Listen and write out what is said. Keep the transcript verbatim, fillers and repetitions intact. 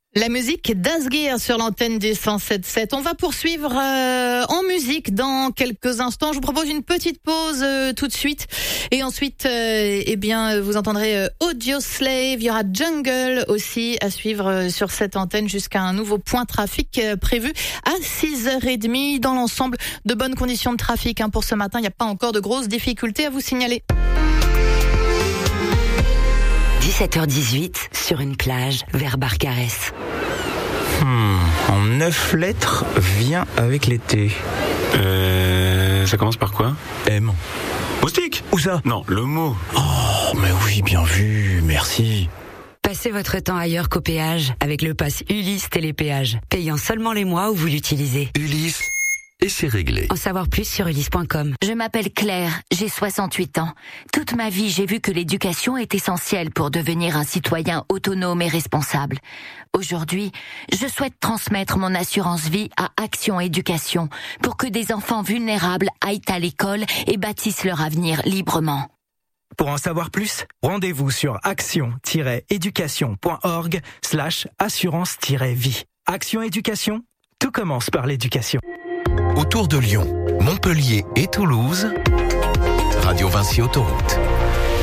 La musique d'Asgear sur l'antenne du cent sept sept. On va poursuivre euh, en musique dans quelques instants. Je vous propose une petite pause euh, tout de suite. Et ensuite, euh, eh bien, vous entendrez euh, Audioslave. Il y aura Jungle aussi à suivre euh, sur cette antenne jusqu'à un nouveau point trafic euh, prévu à six heures trente. Dans l'ensemble, de bonnes conditions de trafic hein, pour ce matin. Il n'y a pas encore de grosses difficultés à vous signaler. dix-sept heures dix-huit, sur une plage, vers Barcarès. Hmm, en neuf lettres, vient avec l'été. Euh... Ça commence par quoi? M. Moustique? Où ça? Non, le mot. Oh, mais oui, bien vu, merci. Passez votre temps ailleurs qu'au péage avec le pass Ulysse Télépéage, payant seulement les mois où vous l'utilisez. Ulysse, et c'est réglé. En savoir plus sur ulysse point com. Je m'appelle Claire, j'ai soixante-huit ans. Toute ma vie, j'ai vu que l'éducation est essentielle pour devenir un citoyen autonome et responsable. Aujourd'hui, je souhaite transmettre mon assurance vie à Action Éducation pour que des enfants vulnérables aillent à l'école et bâtissent leur avenir librement. Pour en savoir plus, rendez-vous sur action-éducation.org slash assurance-vie. Action Éducation, tout commence par l'éducation. Autour de Lyon, Montpellier et Toulouse, Radio Vinci Autoroute.